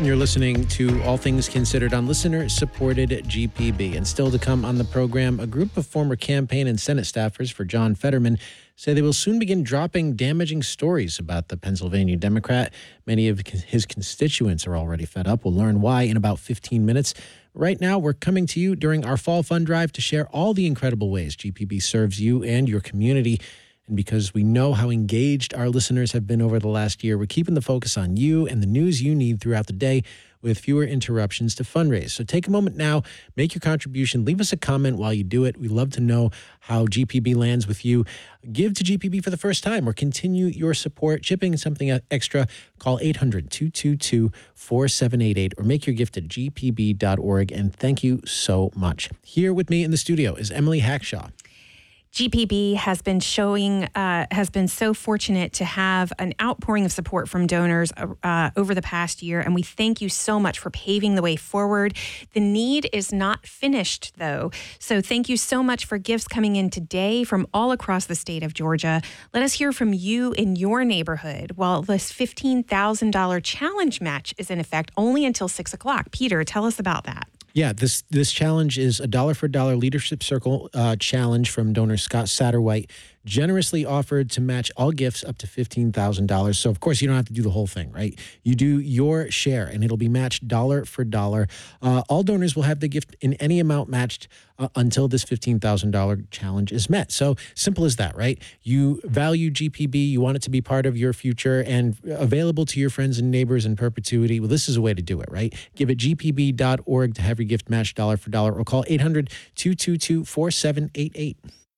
You're listening to All Things Considered on listener-supported GPB. And still to come on the program, a group of former campaign and Senate staffers for John Fetterman say they will soon begin dropping damaging stories about the Pennsylvania Democrat. Many of his constituents are already fed up. We'll learn why in about 15 minutes. Right now, we're coming to you during our Fall Fund Drive to share all the incredible ways GPB serves you and your community. And because we know how engaged our listeners have been over the last year, we're keeping the focus on you and the news you need throughout the day with fewer interruptions to fundraise. So take a moment now, make your contribution, leave us a comment while you do it. We love to know how GPB lands with you. Give to GPB for the first time or continue your support. Chipping something extra, call 800-222-4788 or make your gift at gpb.org. And thank you so much. Here with me in the studio is Emily Hackshaw. GPB has been so fortunate to have an outpouring of support from donors over the past year, and we thank you so much for paving the way forward. The need is not finished, though, so thank you so much for gifts coming in today from all across the state of Georgia. Let us hear from you in your neighborhood. While this $15,000 challenge match is in effect only until 6 o'clock. Peter, tell us about that. Yeah, this challenge is a dollar for dollar leadership circle challenge from donor Scott Satterwhite, generously offered to match all gifts up to $15,000. So, of course, you don't have to do the whole thing, right? You do your share, and it'll be matched dollar for dollar. All donors will have the gift in any amount matched until this $15,000 challenge is met. So simple as that, right? You value GPB, you want it to be part of your future and available to your friends and neighbors in perpetuity. Well, this is a way to do it, right? Give it gpb.org to have your gift matched dollar for dollar or call 800-222-4788.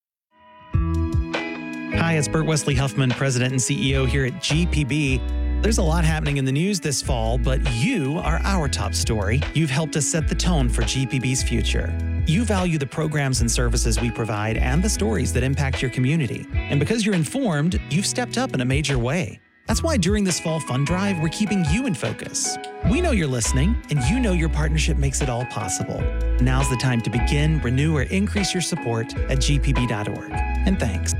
Hi, it's Burt Wesley Huffman, President and CEO here at GPB. There's a lot happening in the news this fall, but you are our top story. You've helped us set the tone for GPB's future. You value the programs and services we provide and the stories that impact your community. And because you're informed, you've stepped up in a major way. That's why during this Fall Fund Drive, we're keeping you in focus. We know you're listening, and you know your partnership makes it all possible. Now's the time to begin, renew, or increase your support at gpb.org. And thanks.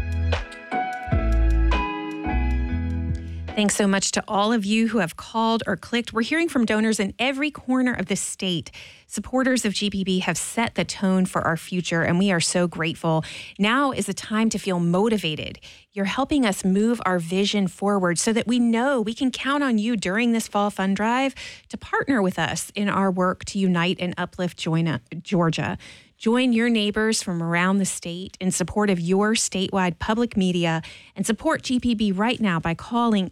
Thanks so much to all of you who have called or clicked. We're hearing from donors in every corner of the state. Supporters of GPB have set the tone for our future, and we are so grateful. Now is the time to feel motivated. You're helping us move our vision forward so that we know we can count on you during this Fall Fund Drive to partner with us in our work to unite and uplift Georgia. Join your neighbors from around the state in support of your statewide public media and support GPB right now by calling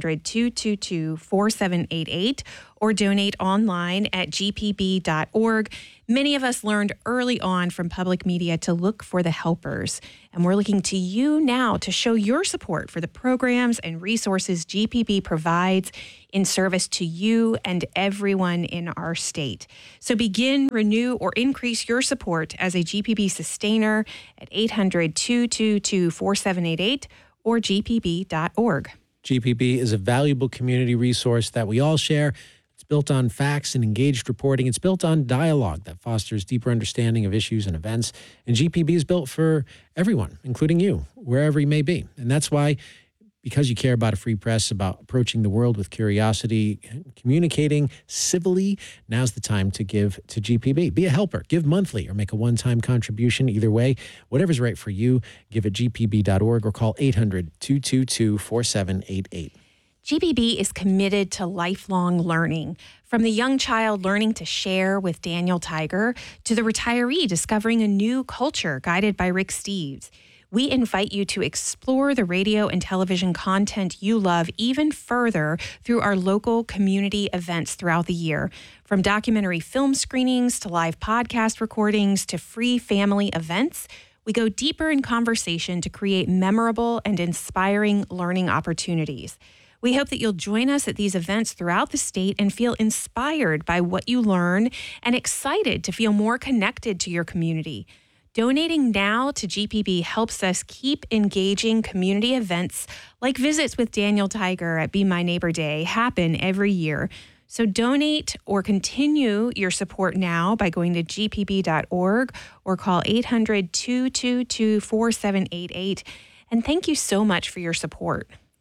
800-222-4788 or donate online at gpb.org. Many of us learned early on from public media to look for the helpers, and we're looking to you now to show your support for the programs and resources GPB provides in service to you and everyone in our state. So begin, renew, or increase your support as a GPB sustainer at 800-222-4788 or gpb.org. GPB is a valuable community resource that we all share. It's built on facts and engaged reporting. It's built on dialogue that fosters deeper understanding of issues and events. And GPB is built for everyone, including you, wherever you may be. And that's why, because you care about a free press, about approaching the world with curiosity, communicating civilly, now's the time to give to GPB. Be a helper. Give monthly or make a one-time contribution. Either way, whatever's right for you, give at gpb.org or call 800-222-4788. GPB is committed to lifelong learning. From the young child learning to share with Daniel Tiger to the retiree discovering a new culture guided by Rick Steves. We invite you to explore the radio and television content you love even further through our local community events throughout the year. From documentary film screenings to live podcast recordings to free family events, we go deeper in conversation to create memorable and inspiring learning opportunities. We hope that you'll join us at these events throughout the state and feel inspired by what you learn and excited to feel more connected to your community. Donating now to GPB helps us keep engaging community events like visits with Daniel Tiger at Be My Neighbor Day happen every year. So donate or continue your support now by going to gpb.org or call 800-222-4788. And thank you so much for your support.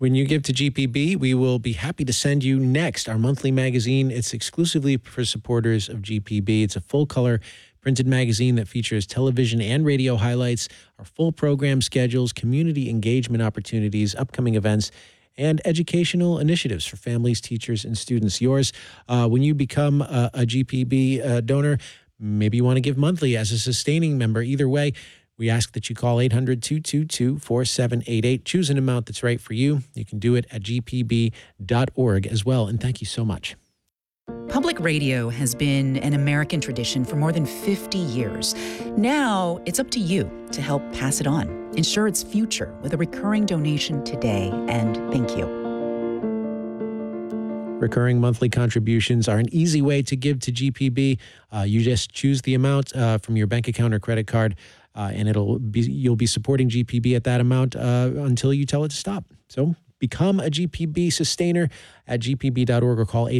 When you give to GPB, we will be happy to send you Next, our monthly magazine. It's exclusively for supporters of GPB. It's a full-color printed magazine that features television and radio highlights, our full program schedules, community engagement opportunities, upcoming events, and educational initiatives for families, teachers, and students. Yours, when you become a GPB donor, maybe you want to give monthly as a sustaining member. Either way, we ask that you call 800-222-4788. Choose an amount that's right for you. You can do it at gpb.org as well. And thank you so much. Public radio has been an American tradition for more than 50 years. Now, it's up to you to help pass it on. Ensure its future with a recurring donation today, and thank you. Recurring monthly contributions are an easy way to give to GPB. You just choose the amount from your bank account or credit card, and you'll be supporting GPB at that amount until you tell it to stop. So become a GPB sustainer at gpb.org or call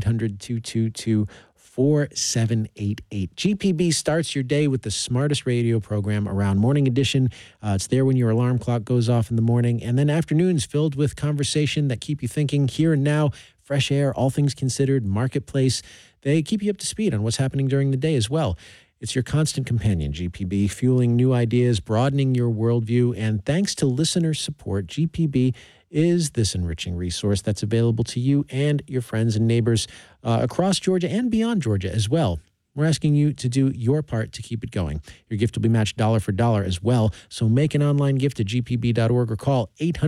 800-222-4788. GPB starts your day with the smartest radio program around. Morning edition, it's there when your alarm clock goes off in the morning, and then afternoons filled with conversation that keep you thinking here and now. Fresh air, all things considered, marketplace. They keep you up to speed on what's happening during the day as well. It's your constant companion, GPB, fueling new ideas, broadening your worldview, and thanks to listener support, GPB is this enriching resource that's available to you and your friends and neighbors across Georgia and beyond Georgia as well. We're asking you to do your part to keep it going. Your gift will be matched dollar for dollar as well. So make an online gift at gpb.org or call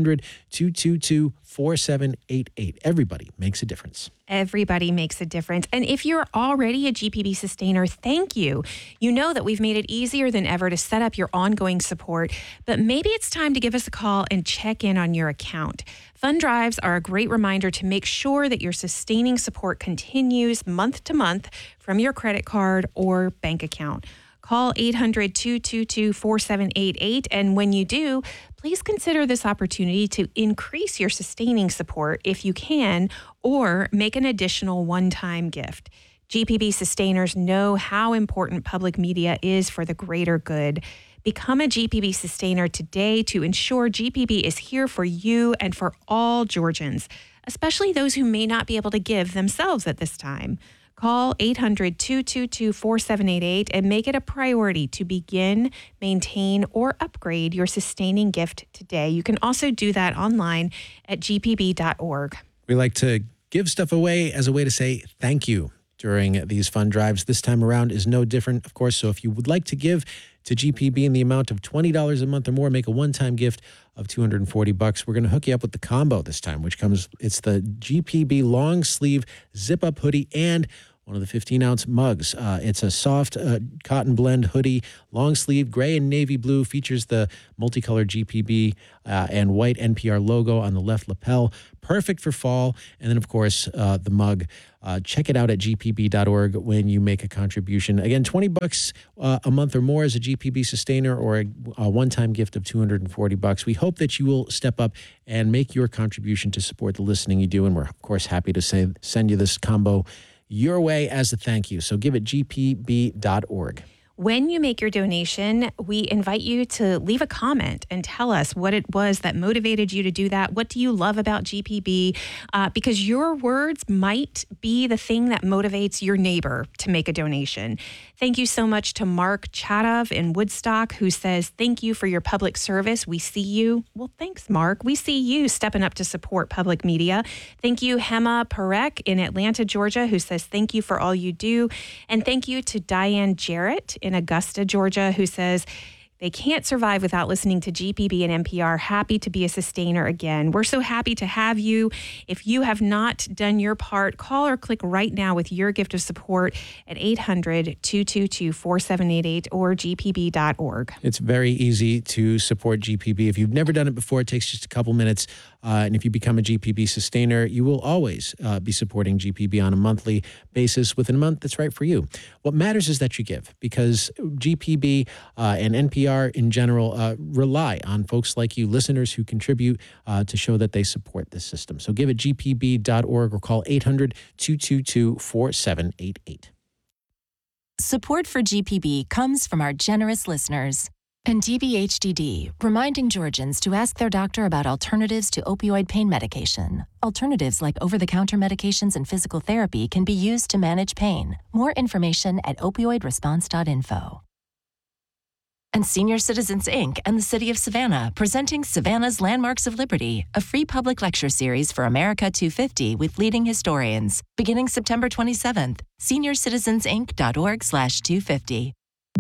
800-222-4788. Everybody makes a difference. Everybody makes a difference. And if you're already a GPB sustainer, thank you. You know that we've made it easier than ever to set up your ongoing support, but maybe it's time to give us a call and check in on your account. Fund drives are a great reminder to make sure that your sustaining support continues month to month from your credit card or bank account. Call 800-222-4788, and when you do, please consider this opportunity to increase your sustaining support if you can, or make an additional one-time gift. GPB sustainers know how important public media is for the greater good. Become a GPB sustainer today to ensure GPB is here for you and for all Georgians, especially those who may not be able to give themselves at this time. Call 800-222-4788 and make it a priority to begin, maintain, or upgrade your sustaining gift today. You can also do that online at gpb.org. We like to give stuff away as a way to say thank you during these fund drives. This time around is no different, of course. So if you would like to give to GPB in the amount of $20 a month or more, make a one-time gift of $240. We're going to hook you up with the combo this time, it's the GPB long sleeve zip-up hoodie and one of the 15-ounce mugs. It's a soft cotton blend hoodie, long sleeve, gray and navy blue, features the multicolored GPB and white NPR logo on the left lapel. Perfect for fall. And then, of course, the mug. Check it out at gpb.org when you make a contribution. Again, $20 a month or more as a GPB sustainer, or a one-time gift of $240. We hope that you will step up and make your contribution to support the listening you do. And we're, of course, happy to send you this combo your way as a thank you. So give it gpb.org. When you make your donation, we invite you to leave a comment and tell us what it was that motivated you to do that. What do you love about GPB? Because your words might be the thing that motivates your neighbor to make a donation. Thank you so much to Mark Chadov in Woodstock, who says, thank you for your public service. We see you. Well, thanks, Mark. We see you stepping up to support public media. Thank you, Hema Parek in Atlanta, Georgia, who says, thank you for all you do. And thank you to Diane Jarrett in Augusta, Georgia, who says they can't survive without listening to GPB and NPR. Happy to be a sustainer again. We're so happy to have you. If you have not done your part, call or click right now with your gift of support at 800-222-4788 or gpb.org. It's very easy to support GPB. If you've never done it before, it takes just a couple minutes. And if you become a GPB sustainer, you will always be supporting GPB on a monthly basis with an amount that's right for you. What matters is that you give, because GPB and NPR in general rely on folks like you, listeners who contribute to show that they support this system. So give at gpb.org or call 800-222-4788. Support for GPB comes from our generous listeners. And DBHDD, reminding Georgians to ask their doctor about alternatives to opioid pain medication. Alternatives like over-the-counter medications and physical therapy can be used to manage pain. More information at opioidresponse.info. And Senior Citizens Inc. and the City of Savannah, presenting Savannah's Landmarks of Liberty, a free public lecture series for America 250 with leading historians. Beginning September 27th, seniorcitizensinc.org/250.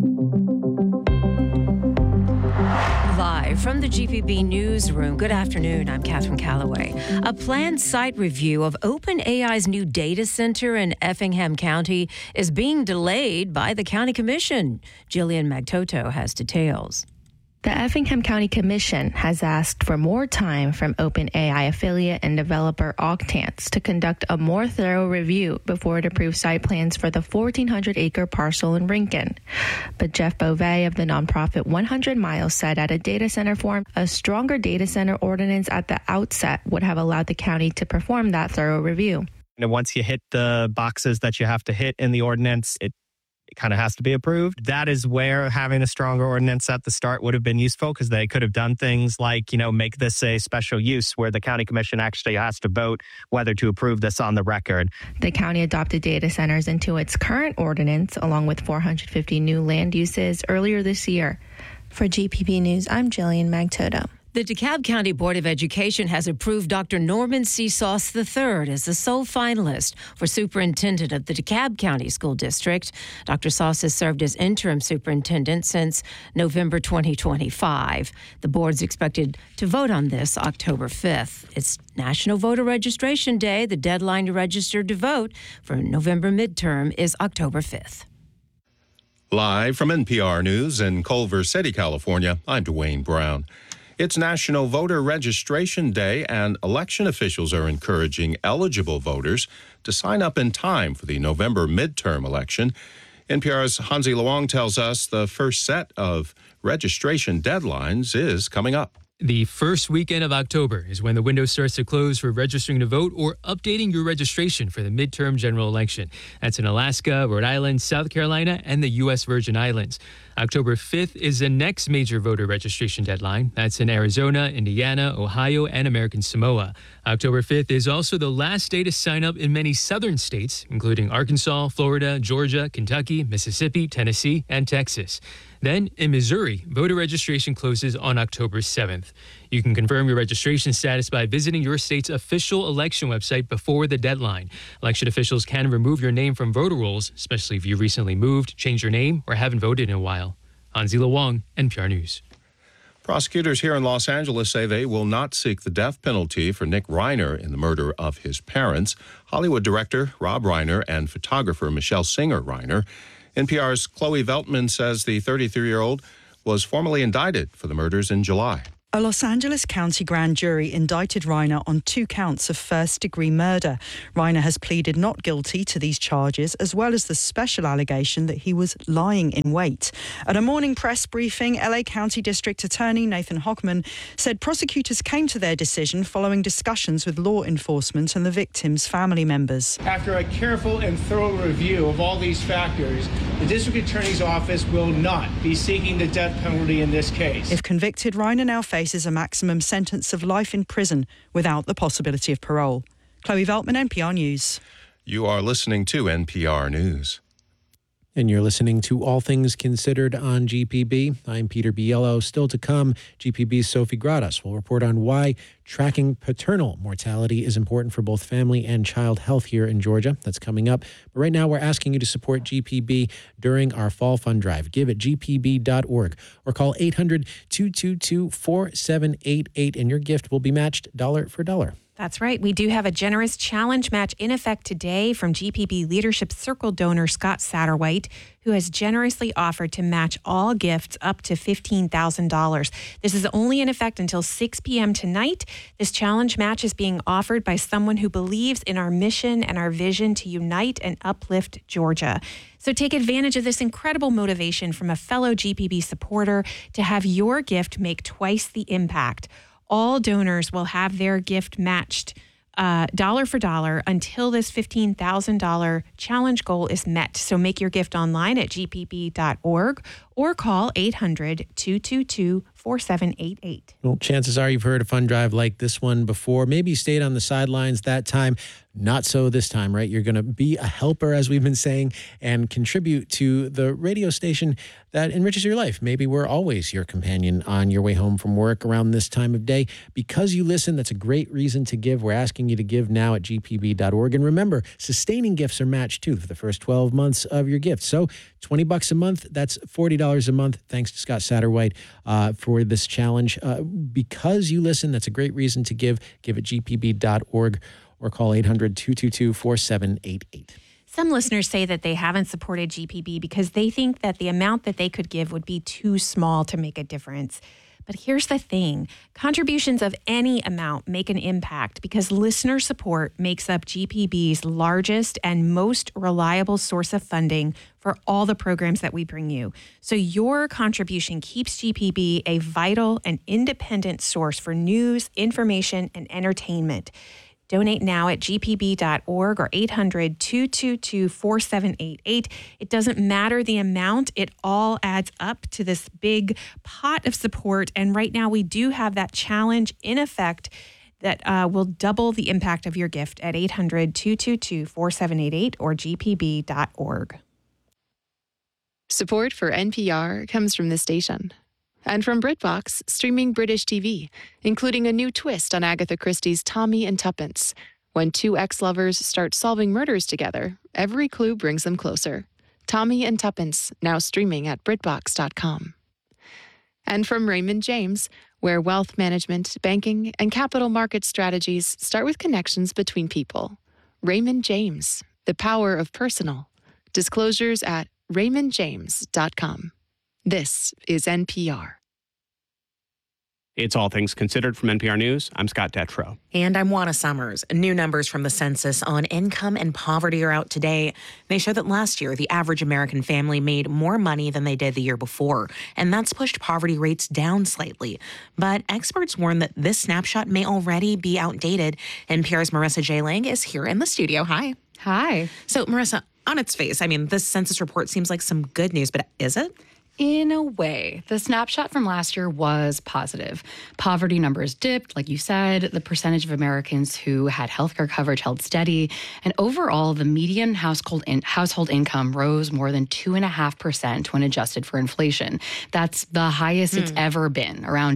Live from the GPB Newsroom, good afternoon, I'm Catherine Calloway. A planned site review of OpenAI's new data center in Effingham County is being delayed by the County Commission. Jillian Magtoto has details. The Effingham County Commission has asked for more time from OpenAI affiliate and developer Octance to conduct a more thorough review before it approves site plans for the 1,400-acre parcel in Rincon. But Jeff Beauvais of the nonprofit 100 Miles said at a data center forum, a stronger data center ordinance at the outset would have allowed the county to perform that thorough review. And once you hit the boxes that you have to hit in the ordinance, it kind of has to be approved. That is where having a stronger ordinance at the start would have been useful, because they could have done things like, make this a special use where the county commission actually has to vote whether to approve this on the record. The county adopted data centers into its current ordinance, along with 450 new land uses earlier this year. For GPB News, I'm Jillian Magtoto. The DeKalb County Board of Education has approved Dr. Norman C. Sauce III as the sole finalist for superintendent of the DeKalb County School District. Dr. Sauce has served as interim superintendent since November 2025. The board's expected to vote on this October 5th. It's National Voter Registration Day. The deadline to register to vote for November midterm is October 5th. Live from NPR News in Culver City, California, I'm Dwayne Brown. It's National Voter Registration Day, and election officials are encouraging eligible voters to sign up in time for the November midterm election. NPR's Hansi Luong tells us the first set of registration deadlines is coming up. The first weekend of October is when the window starts to close for registering to vote or updating your registration for the midterm general election. That's in Alaska, Rhode Island, South Carolina, and the U.S. Virgin Islands. October 5th is the next major voter registration deadline. That's in Arizona, Indiana, Ohio, and American Samoa. October 5th is also the last day to sign up in many southern states, including Arkansas, Florida, Georgia, Kentucky, Mississippi, Tennessee, and Texas. Then, in Missouri, voter registration closes on October 7th. You can confirm your registration status by visiting your state's official election website before the deadline. Election officials can remove your name from voter rolls, especially if you recently moved, changed your name, or haven't voted in a while. Hansi Luong, NPR News. Prosecutors here in Los Angeles say they will not seek the death penalty for Nick Reiner in the murder of his parents, Hollywood director Rob Reiner and photographer Michelle Singer Reiner. NPR's Chloe Veltman says the 33-year-old was formally indicted for the murders in July. A Los Angeles County grand jury indicted Reiner on 2 counts of first-degree murder. Reiner has pleaded not guilty to these charges, as well as the special allegation that he was lying in wait. At a morning press briefing, LA County District Attorney Nathan Hochman said prosecutors came to their decision following discussions with law enforcement and the victims' family members. After a careful and thorough review of all these factors, the District Attorney's Office will not be seeking the death penalty in this case. If convicted, Reiner now faces a maximum sentence of life in prison without the possibility of parole. Chloe Veltman, NPR News. You are listening to NPR News. And you're listening to All Things Considered on GPB. I'm Peter Biello. Still to come, GPB's Sophie Gradas will report on why tracking paternal mortality is important for both family and child health here in Georgia. That's coming up. But right now, we're asking you to support GPB during our fall fund drive. Give at gpb.org or call 800-222-4788, and your gift will be matched dollar for dollar. That's right. We do have a generous challenge match in effect today from GPB Leadership Circle donor Scott Satterwhite, who has generously offered to match all gifts up to $15,000. This is only in effect until 6 p.m. tonight. This challenge match is being offered by someone who believes in our mission and our vision to unite and uplift Georgia. So take advantage of this incredible motivation from a fellow GPB supporter to have your gift make twice the impact. All donors will have their gift matched dollar for dollar until this $15,000 challenge goal is met. So make your gift online at gpb.org or call 800-222-4788. Well, chances are you've heard a fund drive like this one before. Maybe you stayed on the sidelines that time. Not so this time, right? You're going to be a helper, as we've been saying, and contribute to the radio station that enriches your life. Maybe we're always your companion on your way home from work around this time of day. Because you listen, that's a great reason to give. We're asking you to give now at gpb.org. And remember, sustaining gifts are matched too for the first 12 months of your gift. So $20 a month, that's $40 a month. Thanks to Scott Satterwhite for this challenge. Because you listen, that's a great reason to give. Give at gpb.org. or call 800-222-4788. Some listeners say that they haven't supported GPB because they think that the amount that they could give would be too small to make a difference. But here's the thing. Contributions of any amount make an impact because listener support makes up GPB's largest and most reliable source of funding for all the programs that we bring you. So your contribution keeps GPB a vital and independent source for news, information, and entertainment. Donate now at gpb.org or 800-222-4788. It doesn't matter the amount. It all adds up to this big pot of support. And right now we do have that challenge in effect that will double the impact of your gift at 800-222-4788 or gpb.org. Support for NPR comes from this station. And from BritBox, streaming British TV, including a new twist on Agatha Christie's Tommy and Tuppence. When two ex-lovers start solving murders together, every clue brings them closer. Tommy and Tuppence, now streaming at BritBox.com. And from Raymond James, where wealth management, banking, and capital market strategies start with connections between people. Raymond James, the power of personal. Disclosures at RaymondJames.com. This is NPR. It's All Things Considered from NPR News. I'm Scott Detrow. And I'm Juana Summers. New numbers from the census on income and poverty are out today. They show that last year, the average American family made more money than they did the year before, and that's pushed poverty rates down slightly. But experts warn that this snapshot may already be outdated. NPR's Marissa J. Lang is here in the studio. Hi. Hi. So, Marissa, on its face, I mean, this census report seems like some good news, but is it? In a way, the snapshot from last year was positive. Poverty numbers dipped, like you said. The percentage of Americans who had healthcare coverage held steady. And overall, the median household income rose more than 2.5% when adjusted for inflation. That's the highest it's ever been, around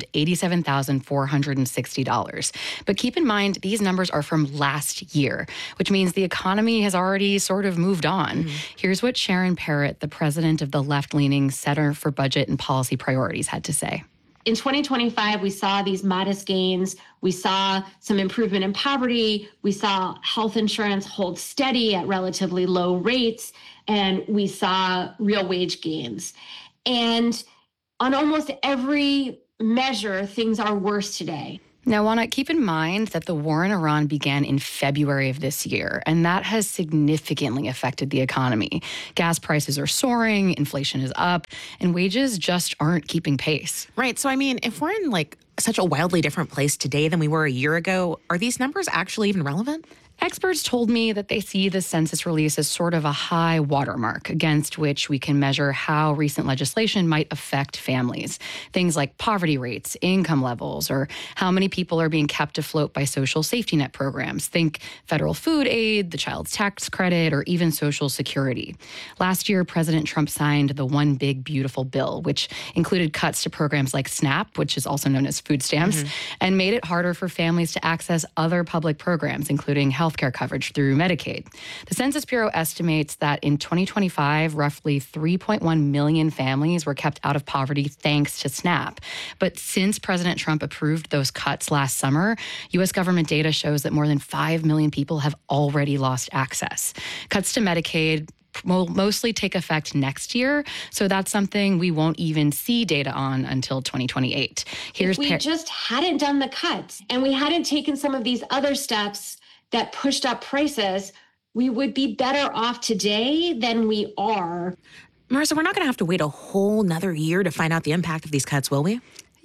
$87,460. But keep in mind, these numbers are from last year, which means the economy has already sort of moved on. Here's what Sharon Parrott, the president of the left-leaning Center for Budget and Policy Priorities, had to say. In 2025, we saw these modest gains. We saw some improvement in poverty. We saw health insurance hold steady at relatively low rates, and we saw real wage gains. And on almost every measure, things are worse today. Now, Juana, keep in mind that the war in Iran began in February of this year, and that has significantly affected the economy. Gas prices are soaring, inflation is up, and wages just aren't keeping pace. Right. So, I mean, if we're in such a wildly different place today than we were a year ago, are these numbers actually even relevant? Experts told me that they see the census release as sort of a high watermark against which we can measure how recent legislation might affect families. Things like poverty rates, income levels, or how many people are being kept afloat by social safety net programs. Think federal food aid, the child's tax credit, or even Social Security. Last year, President Trump signed the One Big Beautiful Bill, which included cuts to programs like SNAP, which is also known as food stamps, and made it harder for families to access other public programs, including healthcare coverage through Medicaid. The Census Bureau estimates that in 2025, roughly 3.1 million families were kept out of poverty thanks to SNAP. But since President Trump approved those cuts last summer, U.S. government data shows that more than 5 million people have already lost access. Cuts to Medicaid will mostly take effect next year, so that's something we won't even see data on until 2028. If we just hadn't done the cuts and we hadn't taken some of these other steps that pushed up prices, we would be better off today than we are. Marissa, we're not going to have to wait a whole nother year to find out the impact of these cuts, will we?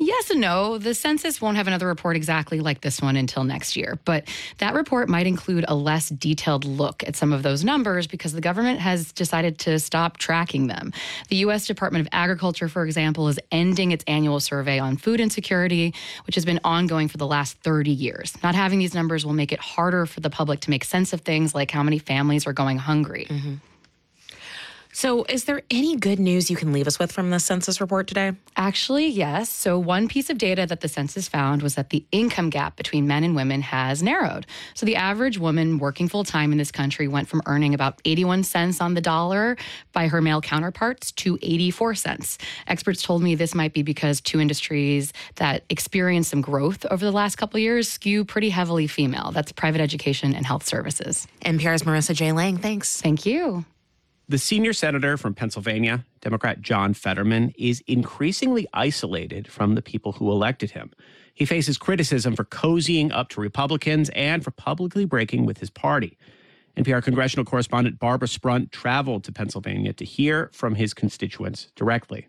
Yes and no. The census won't have another report exactly like this one until next year, but that report might include a less detailed look at some of those numbers because the government has decided to stop tracking them. The U.S. Department of Agriculture, for example, is ending its annual survey on food insecurity, which has been ongoing for the last 30 years. Not having these numbers will make it harder for the public to make sense of things like how many families are going hungry. Mm-hmm. So is there any good news you can leave us with from the census report today? Actually, yes. So one piece of data that the census found was that the income gap between men and women has narrowed. So the average woman working full-time in this country went from earning about 81 cents on the dollar by her male counterparts to 84 cents. Experts told me this might be because two industries that experienced some growth over the last couple of years skew pretty heavily female. That's private education and health services. NPR's Marissa J. Lang, thanks. Thank you. The senior senator from Pennsylvania, Democrat John Fetterman, is increasingly isolated from the people who elected him. He faces criticism for cozying up to Republicans and for publicly breaking with his party. NPR congressional correspondent Barbara Sprunt traveled to Pennsylvania to hear from his constituents directly.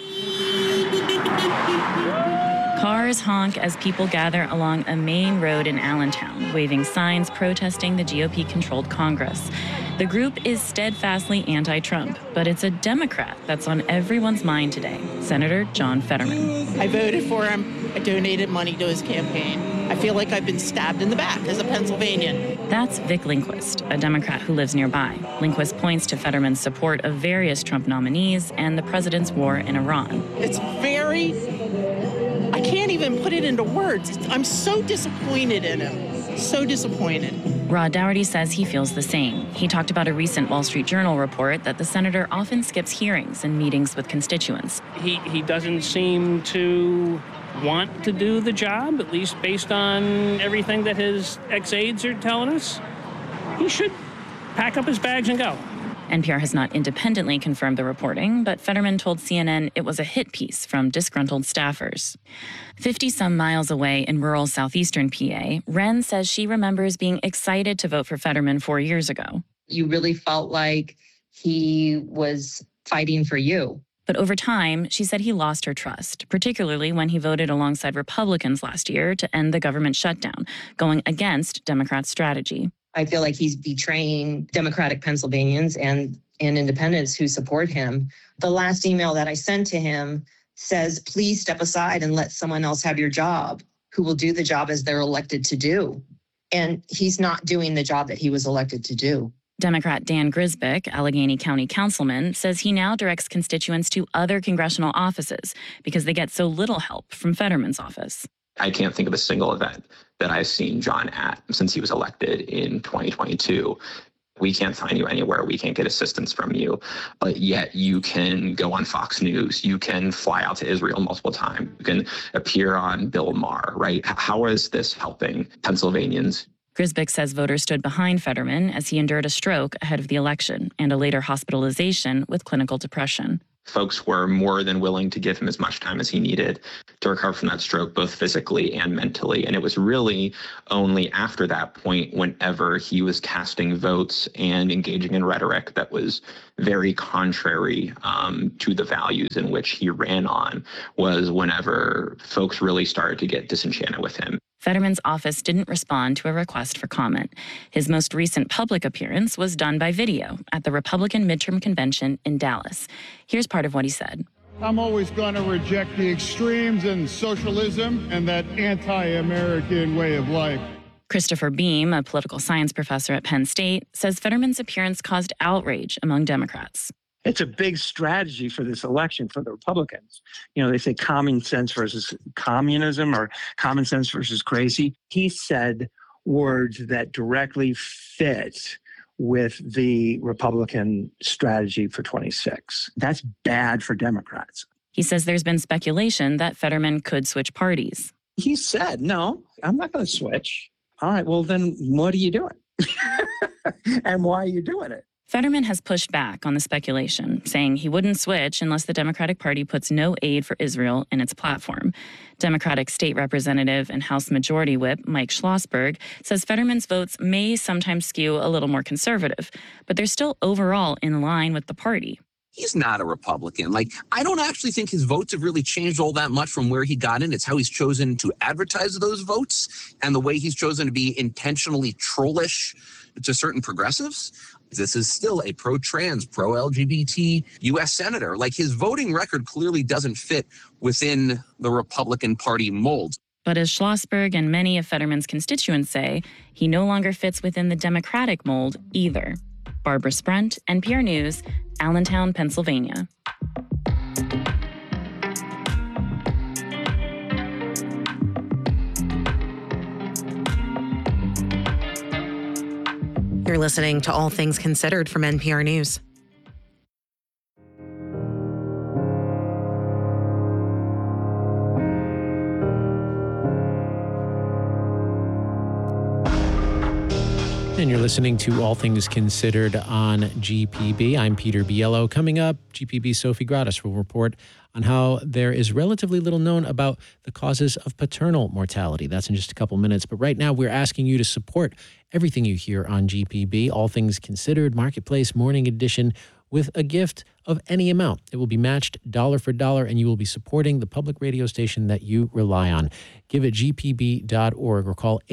Cars honk as people gather along a main road in Allentown, waving signs protesting the GOP-controlled Congress. The group is steadfastly anti-Trump, but it's a Democrat that's on everyone's mind today, Senator John Fetterman. I voted for him. I donated money to his campaign. I feel like I've been stabbed in the back as a Pennsylvanian. That's Vic Lindquist, a Democrat who lives nearby. Lindquist points to Fetterman's support of various Trump nominees and the president's war in Iran. It's I can't even put it into words. I'm so disappointed in him. So disappointed. Rod Dougherty says he feels the same. He talked about a recent Wall Street Journal report that the senator often skips hearings and meetings with constituents. He doesn't seem to want to do the job, at least based on everything that his ex-aides are telling us. He should pack up his bags and go. NPR has not independently confirmed the reporting, but Fetterman told CNN it was a hit piece from disgruntled staffers. 50-some miles away in rural southeastern PA, Wren says she remembers being excited to vote for Fetterman 4 years ago. You really felt like he was fighting for you. But over time, she said he lost her trust, particularly when he voted alongside Republicans last year to end the government shutdown, going against Democrats' strategy. I feel like he's betraying Democratic Pennsylvanians and independents who support him. The last email that I sent to him says, please step aside and let someone else have your job who will do the job as they're elected to do. And he's not doing the job that he was elected to do. Democrat Dan Grisbick, Allegheny County councilman, says he now directs constituents to other congressional offices because they get so little help from Fetterman's office. I can't think of a single event that I've seen John at since he was elected in 2022. We can't find you anywhere. We can't get assistance from you. But yet you can go on Fox News. You can fly out to Israel multiple times. You can appear on Bill Maher, right? How is this helping Pennsylvanians? Grisbick says voters stood behind Fetterman as he endured a stroke ahead of the election and a later hospitalization with clinical depression. Folks were more than willing to give him as much time as he needed to recover from that stroke, both physically and mentally. And it was really only after that point, whenever he was casting votes and engaging in rhetoric that was very contrary to the values in which he ran on, was whenever folks really started to get disenchanted with him. Fetterman's office didn't respond to a request for comment. His most recent public appearance was done by video at the Republican midterm convention in Dallas. Here's part of what he said. I'm always going to reject the extremes and socialism and that anti-American way of life. Christopher Beam, a political science professor at Penn State, says Fetterman's appearance caused outrage among Democrats. It's a big strategy for this election for the Republicans. You know, they say common sense versus communism or common sense versus crazy. He said words that directly fit with the Republican strategy for 26. That's bad for Democrats. He says there's been speculation that Fetterman could switch parties. He said, no, I'm not going to switch. All right, well, then what are you doing? And why are you doing it? Fetterman has pushed back on the speculation, saying he wouldn't switch unless the Democratic Party puts no aid for Israel in its platform. Democratic State Representative and House Majority Whip Mike Schlossberg says Fetterman's votes may sometimes skew a little more conservative, but they're still overall in line with the party. he's not a Republican. Like, I don't actually think his votes have really changed all that much from where he got in. It's how he's chosen to advertise those votes and the way he's chosen to be intentionally trollish to certain progressives. This is still a pro-trans, pro-LGBT U.S. senator. Like, his voting record clearly doesn't fit within the Republican Party mold. But as Schlossberg and many of Fetterman's constituents say, he no longer fits within the Democratic mold either. Barbara Sprunt, NPR News, Allentown, Pennsylvania. You're listening to All Things Considered from NPR News. And you're listening to All Things Considered on GPB. I'm Peter Biello. Coming up, GPB's Sophie Gratis will report on how there is relatively little known about the causes of paternal mortality. That's in just a couple minutes. But right now, we're asking you to support everything you hear on GPB, All Things Considered, Marketplace, Morning Edition, with a gift of any amount. It will be matched dollar for dollar, and you will be supporting the public radio station that you rely on. Give at gpb.org or call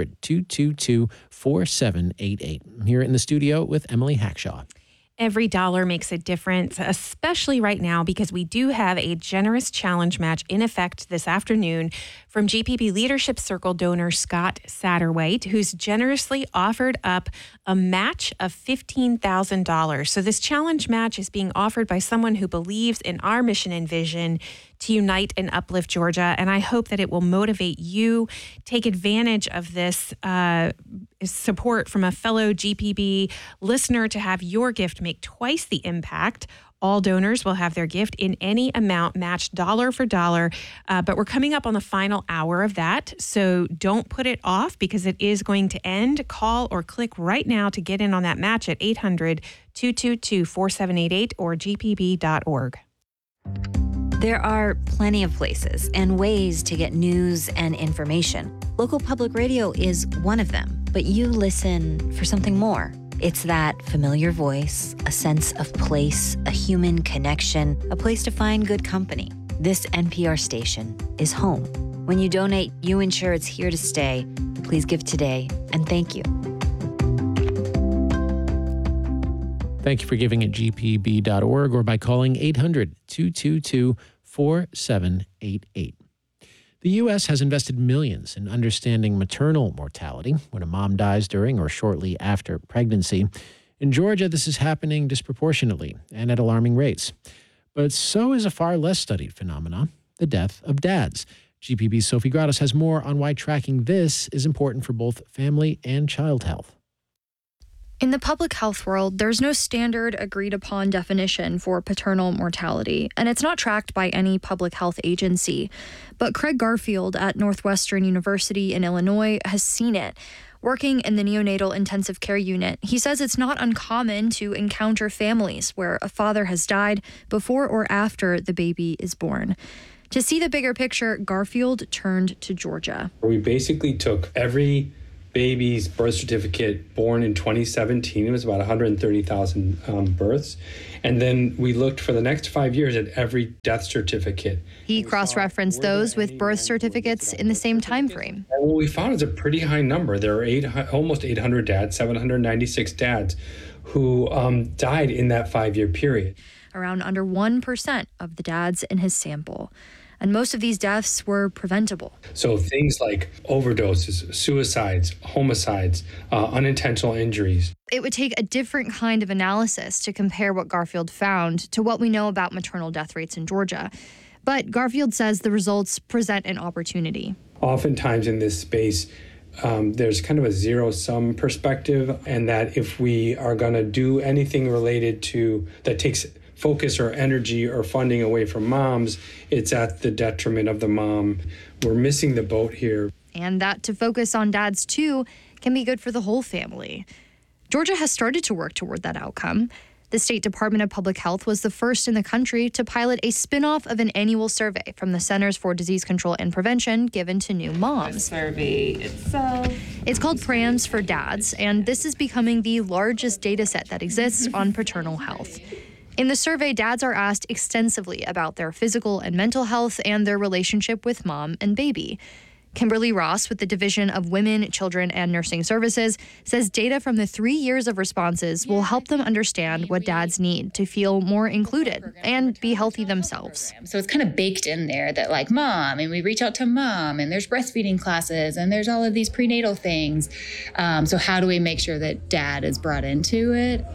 800-222-4788. I'm here in the studio with Emily Hackshaw. Every dollar makes a difference, especially right now, because we do have a generous challenge match in effect this afternoon from GPB Leadership Circle donor Scott Satterwhite, who's generously offered up a match of $15,000. So this challenge match is being offered by someone who believes in our mission and vision to unite and uplift Georgia. And I hope that it will motivate you. Take advantage of this support from a fellow GPB listener to have your gift make twice the impact. All donors will have their gift in any amount matched dollar for dollar. But we're coming up on the final hour of that. So don't put it off because it is going to end. Call or click right now to get in on that match at 800-222-4788 or gpb.org. There are plenty of places and ways to get news and information. Local public radio is one of them, but you listen for something more. It's that familiar voice, a sense of place, a human connection, a place to find good company. This NPR station is home. When you donate, you ensure it's here to stay. Please give today, and thank you. Thank you for giving at gpb.org or by calling 800-222-4788. The U.S. has invested millions in understanding maternal mortality when a mom dies during or shortly after pregnancy. In Georgia, this is happening disproportionately and at alarming rates. But so is a far less studied phenomenon, the death of dads. GPB's Sophie Gratis has more on why tracking this is important for both family and child health. In the public health world, there's no standard agreed-upon definition for paternal mortality, and it's not tracked by any public health agency. But Craig Garfield at Northwestern University in Illinois has seen it. Working in the neonatal intensive care unit, he says it's not uncommon to encounter families where a father has died before or after the baby is born. To see the bigger picture, Garfield turned to Georgia. We basically took every baby's birth certificate born in 2017. It was about 130,000 births. And then we looked for the next 5 years at every death certificate. He cross-referenced those with birth certificates in the same time frame. And what we found is a pretty high number. There are almost 800 dads, 796 dads who died in that 5-year period. Around under 1% of the dads in his sample. And most of these deaths were preventable. So things like overdoses, suicides, homicides, unintentional injuries. It would take a different kind of analysis to compare what Garfield found to what we know about maternal death rates in Georgia. But Garfield says the results present an opportunity. Oftentimes in this space, there's kind of a zero-sum perspective, and that if we are going to do anything related to that takes focus or energy or funding away from moms, it's at the detriment of the mom. We're missing the boat here. And that to focus on dads too can be good for the whole family. Georgia has started to work toward that outcome. The State Department of Public Health was the first in the country to pilot a spinoff of an annual survey from the Centers for Disease Control and Prevention given to new moms. The survey itself. It's called PRAMS for Dads, and this is becoming the largest data set that exists on paternal health. In the survey, dads are asked extensively about their physical and mental health and their relationship with mom and baby. Kimberly Ross with the Division of Women, Children, and Nursing Services says data from the 3 years of responses will help them understand what dads need to feel more included and be healthy themselves. So it's kind of baked in there that like mom, and we reach out to mom, and there's breastfeeding classes, and there's all of these prenatal things. So how do we make sure that dad is brought into it?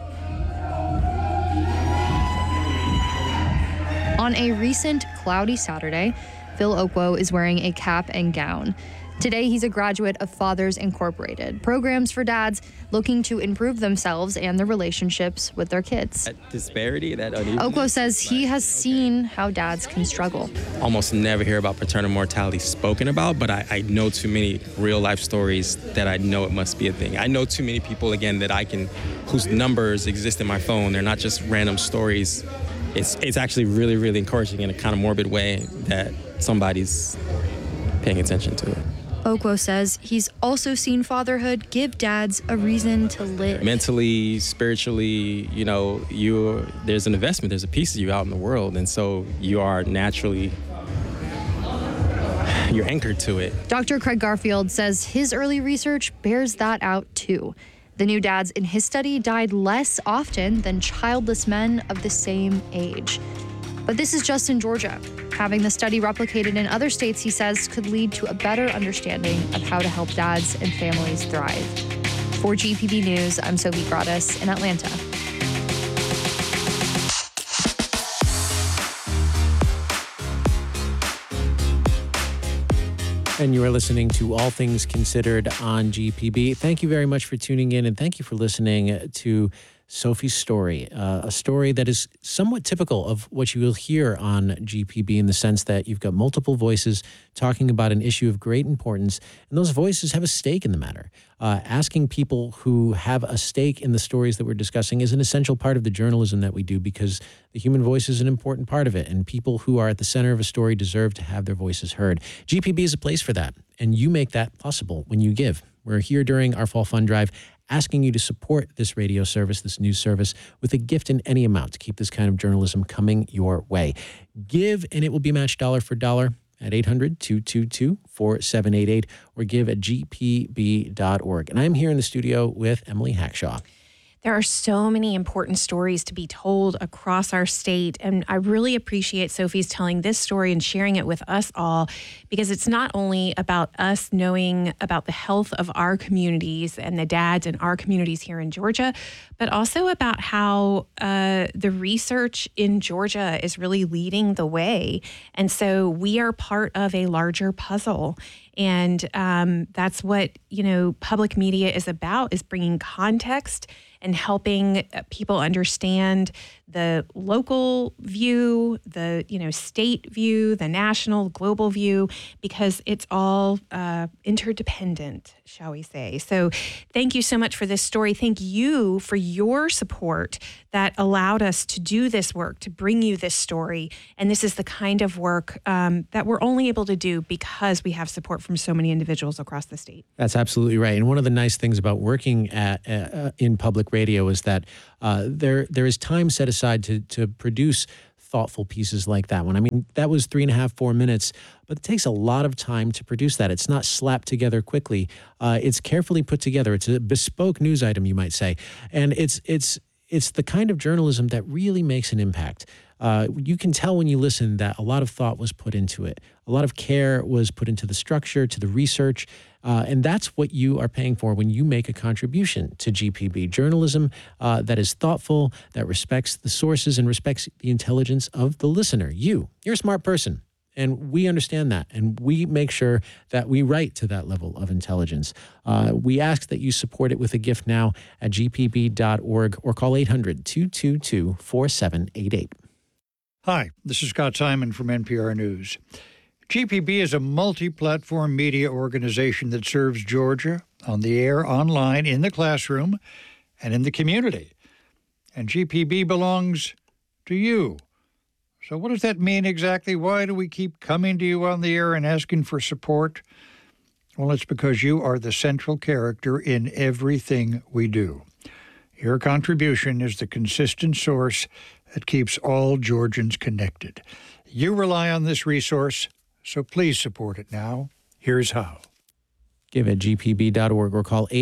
On a recent cloudy Saturday, Phil Okwo is wearing a cap and gown. Today, he's a graduate of Fathers Incorporated, programs for dads looking to improve themselves and their relationships with their kids. That disparity, that unevenness. Okwo says he has seen how dads can struggle. Almost never hear about paternal mortality spoken about, but I know too many real life stories that I know it must be a thing. I know too many people, again, that whose numbers exist in my phone. They're not just random stories. It's actually really, really encouraging in a kind of morbid way that somebody's paying attention to it. Okwo says he's also seen fatherhood give dads a reason to live. Mentally, spiritually, there's an investment, there's a piece of you out in the world, and so you are naturally, you're anchored to it. Dr. Craig Garfield says his early research bears that out too. The new dads in his study died less often than childless men of the same age. But this is just in Georgia. Having the study replicated in other states, he says, could lead to a better understanding of how to help dads and families thrive. For GPB News, I'm Sophie Gratis in Atlanta. And you are listening to All Things Considered on GPB. Thank you very much for tuning in, and thank you for listening to Sophie's story, a story that is somewhat typical of what you will hear on GPB in the sense that you've got multiple voices talking about an issue of great importance, and those voices have a stake in the matter. Asking people who have a stake in the stories that we're discussing is an essential part of the journalism that we do because the human voice is an important part of it, and people who are at the center of a story deserve to have their voices heard. GPB is a place for that, and you make that possible when you give. We're here during our Fall Fund Drive asking you to support this radio service, this news service, with a gift in any amount to keep this kind of journalism coming your way. Give, and it will be matched dollar for dollar at 800-222-4788 or give at gpb.org. And I'm here in the studio with Emily Hackshaw. There are so many important stories to be told across our state, and I really appreciate Sophie's telling this story and sharing it with us all, because it's not only about us knowing about the health of our communities and the dads in our communities here in Georgia, but also about how the research in Georgia is really leading the way. And so we are part of a larger puzzle. And that's what, public media is about, is bringing context and helping people understand the local view, the state view, the national, global view, because it's all interdependent, shall we say. So thank you so much for this story. Thank you for your support that allowed us to do this work, to bring you this story. And this is the kind of work that we're only able to do because we have support from so many individuals across the state. That's absolutely right. And one of the nice things about working in public radio is that there is time set aside to produce thoughtful pieces like that one. I mean, that was 3.5, 4 minutes, but it takes a lot of time to produce that. It's not slapped together quickly. It's carefully put together. It's a bespoke news item, you might say. And it's the kind of journalism that really makes an impact. You can tell when you listen that a lot of thought was put into it. A lot of care was put into the structure, to the research, and that's what you are paying for when you make a contribution to GPB. Journalism that is thoughtful, that respects the sources and respects the intelligence of the listener. You're a smart person, and we understand that, and we make sure that we write to that level of intelligence. We ask that you support it with a gift now at gpb.org or call 800-222-4788. Hi, this is Scott Simon from NPR News. GPB is a multi-platform media organization that serves Georgia on the air, online, in the classroom, and in the community. And GPB belongs to you. So what does that mean exactly? Why do we keep coming to you on the air and asking for support? Well, it's because you are the central character in everything we do. Your contribution is the consistent source that keeps all Georgians connected. You rely on this resource, so please support it now. Here's how. Give at gpb.org or call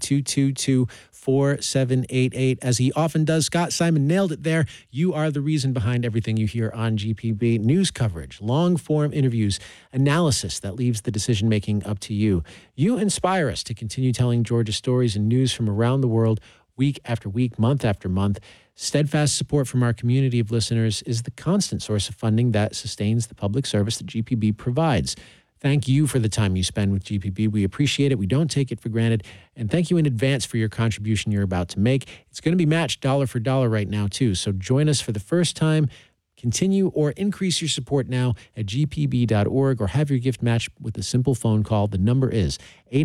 800-222-4788. As he often does, Scott Simon nailed it there. You are the reason behind everything you hear on GPB. News coverage, long-form interviews, analysis that leaves the decision-making up to you. You inspire us to continue telling Georgia stories and news from around the world week after week, month after month. Steadfast support from our community of listeners is the constant source of funding that sustains the public service that GPB provides. Thank you for the time you spend with GPB. We appreciate it. We don't take it for granted. And thank you in advance for your contribution you're about to make. It's going to be matched dollar for dollar right now, too. So join us for the first time. Continue or increase your support now at gpb.org or have your gift matched with a simple phone call. The number is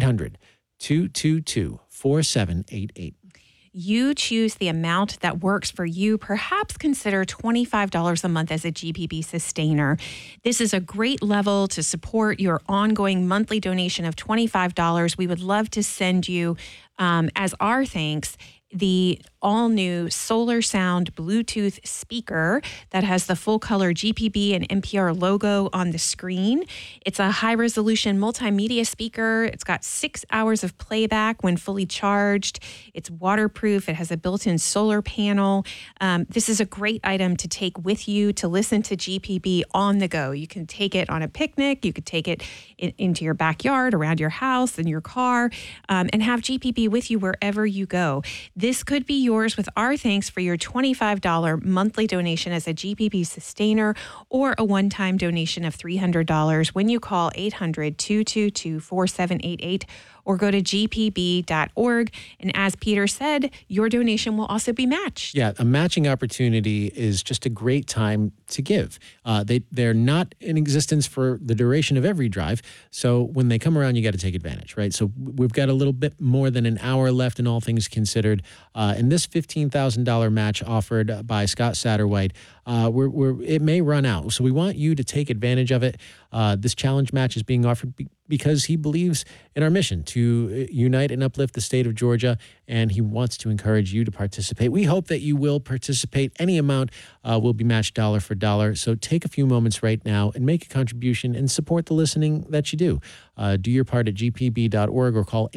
800-222-4788. You choose the amount that works for you. Perhaps consider $25 a month as a GPB sustainer. This is a great level to support your ongoing monthly donation of $25. We would love to send you, as our thanks, the all-new Solar Sound Bluetooth speaker that has the full-color GPB and NPR logo on the screen. It's a high-resolution multimedia speaker. It's got 6 hours of playback when fully charged. It's waterproof. It has a built-in solar panel. This is a great item to take with you to listen to GPB on the go. You can take it on a picnic. You could take it into your backyard, around your house, in your car, and have GPB with you wherever you go. This could be yours with our thanks for your $25 monthly donation as a GPB sustainer or a one-time donation of $300 when you call 800-222-4788 or go to gpb.org. And as Peter said, your donation will also be matched. Yeah, a matching opportunity is just a great time to give. They're not in existence for the duration of every drive. So when they come around, you got to take advantage, right? So we've got a little bit more than an hour left in all things considered. And this $15,000 match offered by Scott Satterwhite, it may run out. So we want you to take advantage of it. This challenge match is being offered because he believes in our mission to unite and uplift the state of Georgia, and he wants to encourage you to participate. We hope that you will participate. Any amount will be matched dollar for dollar. So take a few moments right now and make a contribution and support the listening that you do. Do your part at gpb.org or call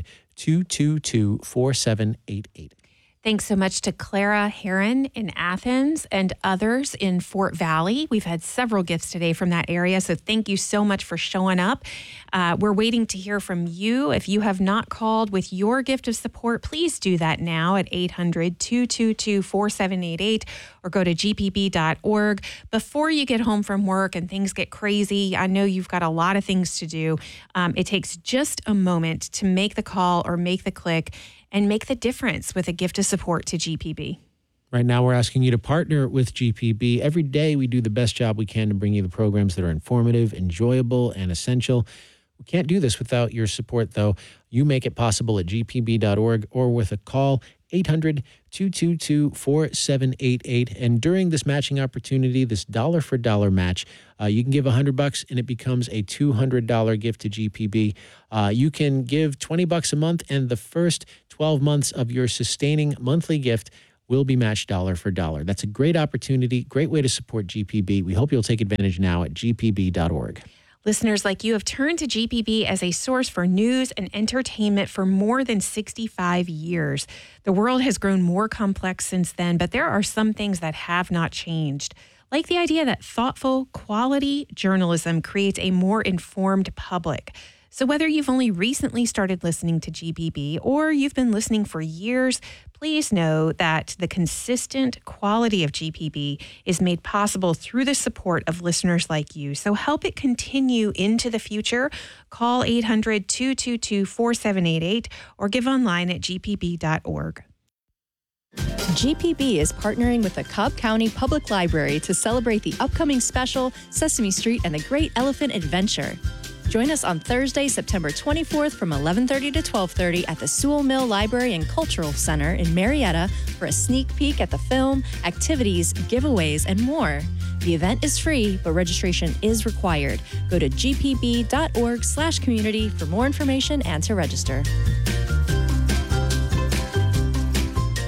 800-222-4788. Thanks so much to Clara Heron in Athens and others in Fort Valley. We've had several gifts today from that area, so thank you so much for showing up. We're waiting to hear from you. If you have not called with your gift of support, please do that now at 800-222-4788 or go to gpb.org. Before you get home from work and things get crazy, I know you've got a lot of things to do. It takes just a moment to make the call or make the click and make the difference with a gift of support to GPB. Right now, we're asking you to partner with GPB. Every day, we do the best job we can to bring you the programs that are informative, enjoyable, and essential. We can't do this without your support, though. You make it possible at gpb.org or with a call, 800-222-4788. And during this matching opportunity, this dollar-for-dollar match, you can give $100 and it becomes a $200 gift to GPB. You can give $20 a month, and the first 12 months of your sustaining monthly gift will be matched dollar for dollar. That's a great opportunity, great way to support GPB. We hope you'll take advantage now at gpb.org. Listeners like you have turned to GPB as a source for news and entertainment for more than 65 years. The world has grown more complex since then, but there are some things that have not changed, like the idea that thoughtful, quality journalism creates a more informed public. So whether you've only recently started listening to GPB or you've been listening for years, please know that the consistent quality of GPB is made possible through the support of listeners like you. So help it continue into the future. Call 800-222-4788 or give online at gpb.org. GPB is partnering with the Cobb County Public Library to celebrate the upcoming special Sesame Street and the Great Elephant Adventure. Join us on Thursday, September 24th from 11:30 to 12:30 at the Sewell Mill Library and Cultural Center in Marietta for a sneak peek at the film, activities, giveaways, and more. The event is free, but registration is required. Go to gpb.org/community for more information and to register.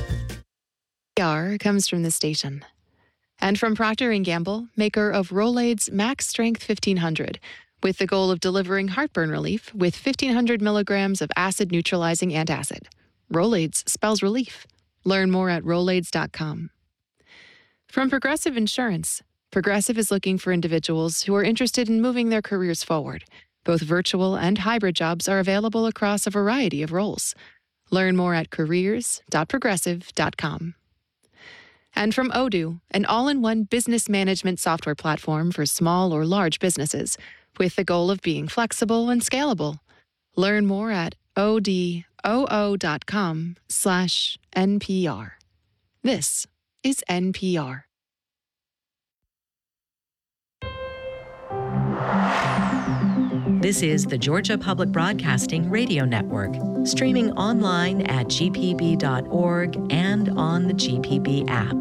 PR comes from the station. And from Procter & Gamble, maker of Rolaids Max Strength 1500, with the goal of delivering heartburn relief with 1,500 milligrams of acid-neutralizing antacid. Rolaids spells relief. Learn more at Rolaids.com. From Progressive Insurance, Progressive is looking for individuals who are interested in moving their careers forward. Both virtual and hybrid jobs are available across a variety of roles. Learn more at careers.progressive.com. And from Odoo, an all-in-one business management software platform for small or large businesses, with the goal of being flexible and scalable. Learn more at odoo.com/NPR. This is NPR. This is the Georgia Public Broadcasting Radio Network, streaming online at gpb.org and on the GPB app.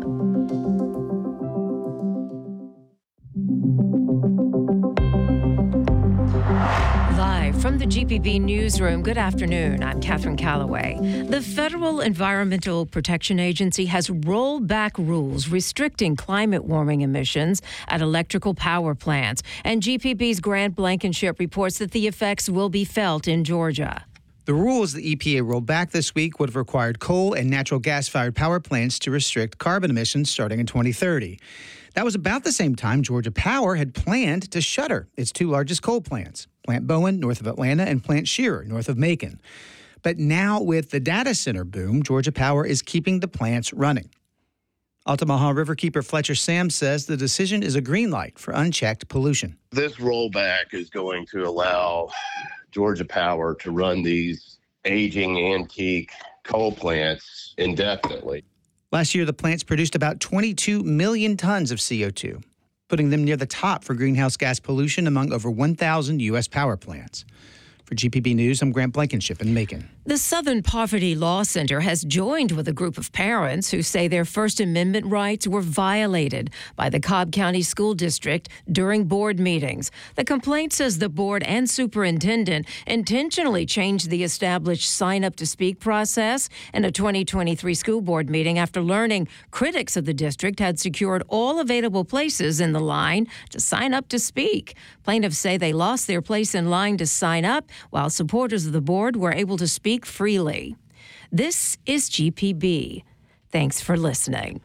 Live from the GPB newsroom, good afternoon. I'm Catherine Calloway. The Federal Environmental Protection Agency has rolled back rules restricting climate warming emissions at electrical power plants. And GPB's Grant Blankenship reports that the effects will be felt in Georgia. The rules the EPA rolled back this week would have required coal and natural gas-fired power plants to restrict carbon emissions starting in 2030. That was about the same time Georgia Power had planned to shutter its two largest coal plants, Plant Bowen, north of Atlanta, and Plant Shearer, north of Macon. But now, with the data center boom, Georgia Power is keeping the plants running. Altamaha Riverkeeper Fletcher Sam says the decision is a green light for unchecked pollution. This rollback is going to allow Georgia Power to run these aging antique coal plants indefinitely. Last year, the plants produced about 22 million tons of CO2, putting them near the top for greenhouse gas pollution among over 1,000 U.S. power plants. For GPB News, I'm Grant Blankenship in Macon. The Southern Poverty Law Center has joined with a group of parents who say their First Amendment rights were violated by the Cobb County School District during board meetings. The complaint says the board and superintendent intentionally changed the established sign-up-to-speak process in a 2023 school board meeting after learning critics of the district had secured all available places in the line to sign up to speak. Plaintiffs say they lost their place in line to sign up, while supporters of the board were able to speak freely. This is GPB. Thanks for listening.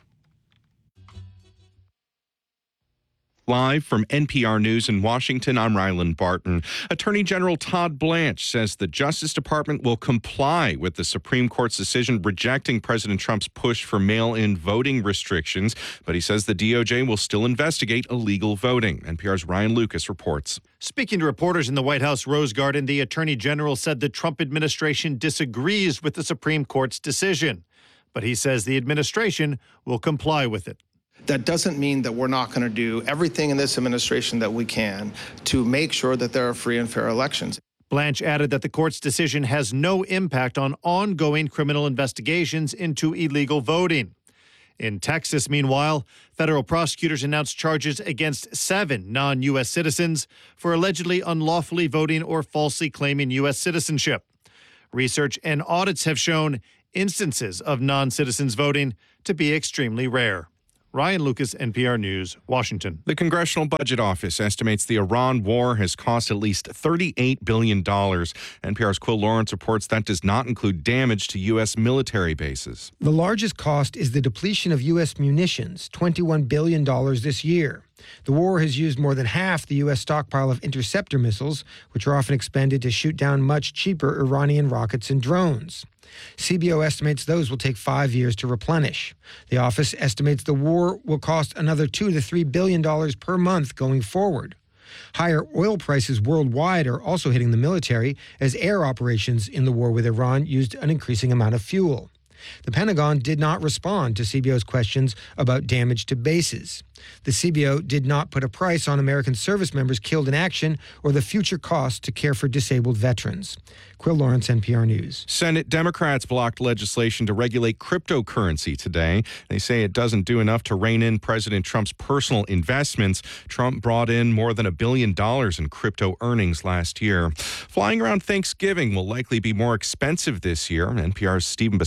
Live from NPR News in Washington, I'm Ryland Barton. Attorney General Todd Blanche says the Justice Department will comply with the Supreme Court's decision rejecting President Trump's push for mail-in voting restrictions, but he says the DOJ will still investigate illegal voting. NPR's Ryan Lucas reports. Speaking to reporters in the White House Rose Garden, the Attorney General said the Trump administration disagrees with the Supreme Court's decision, but he says the administration will comply with it. That doesn't mean that we're not going to do everything in this administration that we can to make sure that there are free and fair elections. Blanche added that the court's decision has no impact on ongoing criminal investigations into illegal voting. In Texas, meanwhile, federal prosecutors announced charges against 7 non-U.S. citizens for allegedly unlawfully voting or falsely claiming U.S. citizenship. Research and audits have shown instances of non-citizens voting to be extremely rare. Ryan Lucas, NPR News, Washington. The Congressional Budget Office estimates the Iran war has cost at least $38 billion. NPR's Quill Lawrence reports that does not include damage to U.S. military bases. The largest cost is the depletion of U.S. munitions, $21 billion this year. The war has used more than half the U.S. stockpile of interceptor missiles, which are often expended to shoot down much cheaper Iranian rockets and drones. CBO estimates those will take 5 years to replenish. The office estimates the war will cost another $2 to $3 billion per month going forward. Higher oil prices worldwide are also hitting the military as air operations in the war with Iran used an increasing amount of fuel. The Pentagon did not respond to CBO's questions about damage to bases. The CBO did not put a price on American service members killed in action or the future cost to care for disabled veterans. Quill Lawrence, NPR News. Senate Democrats blocked legislation to regulate cryptocurrency today. They say it doesn't do enough to rein in President Trump's personal investments. Trump brought in more than $1 billion in crypto earnings last year. Flying around Thanksgiving will likely be more expensive this year. NPR's Stephen Basaha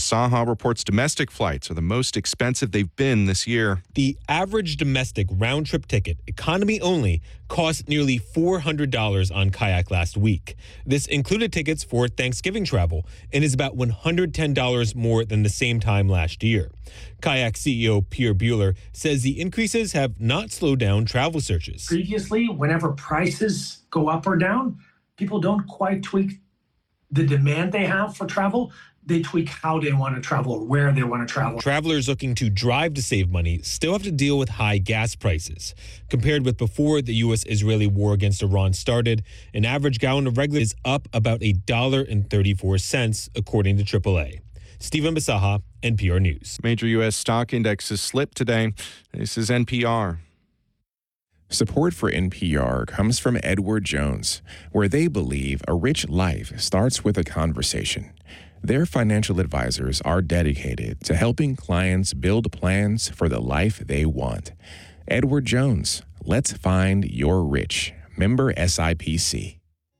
now reports domestic flights are the most expensive they've been this year. The average domestic round-trip ticket, economy only, cost nearly $400 on Kayak last week. This included tickets for Thanksgiving travel and is about $110 more than the same time last year. Kayak CEO Pierre Buehler says the increases have not slowed down travel searches. Previously, whenever prices go up or down, people don't quite tweak the demand they have for travel. They tweak how they want to travel or where they want to travel. Travelers looking to drive to save money still have to deal with high gas prices. Compared with before the U.S.-Israeli war against Iran started, an average gallon of regular is up about $1.34, according to AAA. Stephen Basaha, NPR News. Major U.S. stock indexes slipped today. This is NPR. Support for NPR comes from Edward Jones, where they believe a rich life starts with a conversation. Their financial advisors are dedicated to helping clients build plans for the life they want. Edward Jones, let's find your rich. Member SIPC.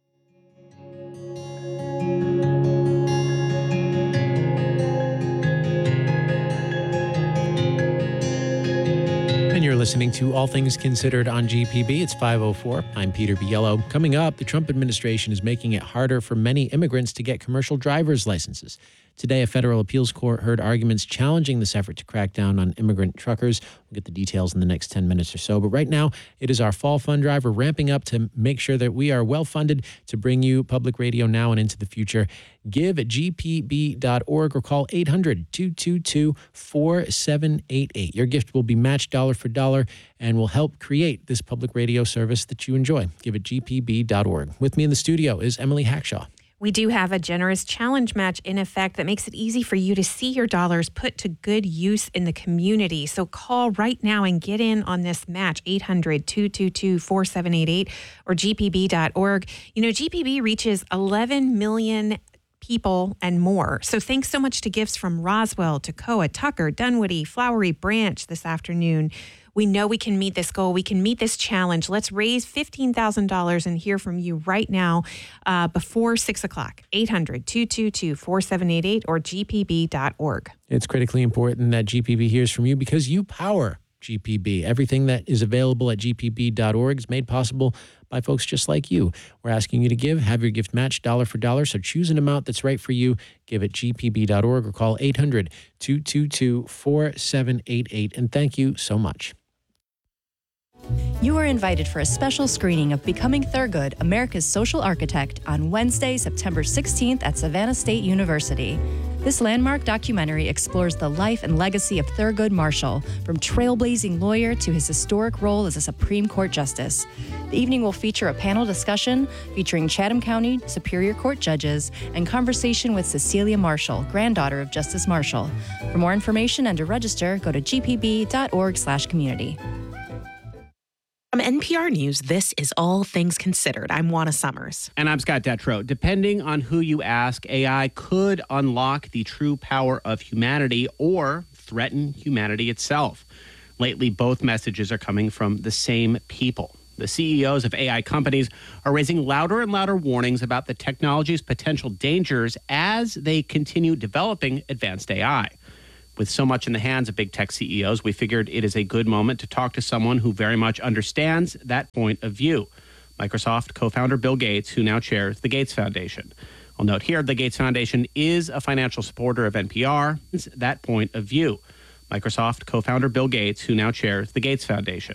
You're listening to All Things Considered on GPB. It's 5:04. I'm Peter Biello. Coming up, the Trump administration is making it harder for many immigrants to get commercial driver's licenses. Today, a federal appeals court heard arguments challenging this effort to crack down on immigrant truckers. We'll get the details in the next 10 minutes or so. But right now, it is our fall fund drive. We're ramping up to make sure that we are well funded to bring you public radio now and into the future. Give at gpb.org or call 800-222-4788. Your gift will be matched dollar for dollar and will help create this public radio service that you enjoy. Give at gpb.org. With me in the studio is Emily Hackshaw. We do have a generous challenge match in effect that makes it easy for you to see your dollars put to good use in the community. So call right now and get in on this match, 800-222-4788 or gpb.org. You know, GPB reaches 11 million people and more. So thanks so much to gifts from Roswell, Toccoa, Tucker, Dunwoody, Flowery Branch this afternoon. We know we can meet this goal. We can meet this challenge. Let's raise $15,000 and hear from you right now before 6 o'clock. 800-222-4788 or gpb.org. It's critically important that GPB hears from you because you power GPB. Everything that is available at gpb.org is made possible by folks just like you. We're asking you to give, have your gift matched dollar for dollar, so choose an amount that's right for you. Give at gpb.org or call 800-222-4788. And thank you so much. You are invited for a special screening of Becoming Thurgood, America's Social Architect, on Wednesday, September 16th at Savannah State University. This landmark documentary explores the life and legacy of Thurgood Marshall, from trailblazing lawyer to his historic role as a Supreme Court justice. The evening will feature a panel discussion featuring Chatham County Superior Court judges and conversation with Cecilia Marshall, granddaughter of Justice Marshall. For more information and to register, go to gpb.org/community. From NPR News, this is All Things Considered. I'm Juana Summers. And I'm Scott Detrow. Depending on who you ask, AI could unlock the true power of humanity or threaten humanity itself. Lately, both messages are coming from the same people. The CEOs of AI companies are raising louder and louder warnings about the technology's potential dangers as they continue developing advanced AI. With so much in the hands of big tech CEOs, we figured it is a good moment to talk to someone who very much understands that point of view. Microsoft co-founder Bill Gates, who now chairs the Gates Foundation. I'll note here, the Gates Foundation is a financial supporter of NPR. That point of view. Microsoft co-founder Bill Gates, who now chairs the Gates Foundation.